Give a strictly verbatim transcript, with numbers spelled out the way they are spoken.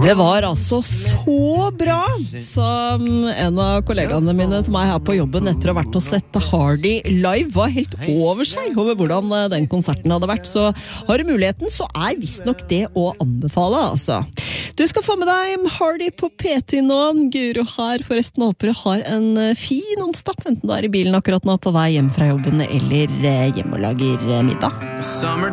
Det var altså så bra, sa en av kollegaene mine til meg her på jobben etter å ha vært og sett Hardy live. Var helt over seg over hvordan den konserten hadde vært. Så har du muligheten, så er visst nok det å anbefale, altså. Du skal få med deg Hardy på P T nå. Guro her, forresten håper du har en fin onsdag, enten du er i bilen akkurat nå på vei hjem fra jobben eller hjem og lager middag.